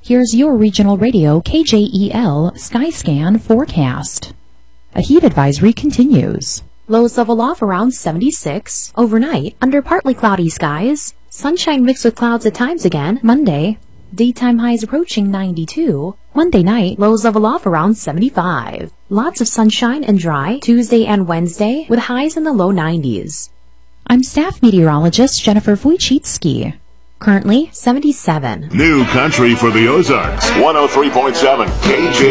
Here's your regional radio KJEL Skyscan forecast. A heat advisory continues. Lows level off around 76. Overnight, under partly cloudy skies. Sunshine mixed with clouds at times again. Monday, daytime highs approaching 92. Monday night, lows level off around 75. Lots of sunshine and dry Tuesday and Wednesday with highs in the low 90s. I'm staff meteorologist Jennifer Wojcicki. Currently 77. New country for the Ozarks. 103.7 KJ.